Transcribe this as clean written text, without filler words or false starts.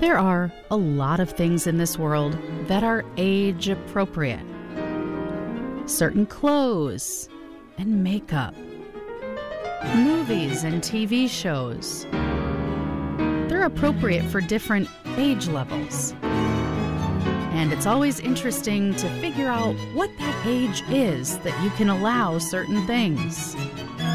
There are a lot of things in this world that are age appropriate. Certain clothes and makeup, movies and TV shows. They're appropriate for different age levels. And it's always interesting to figure out what that age is that you can allow certain things.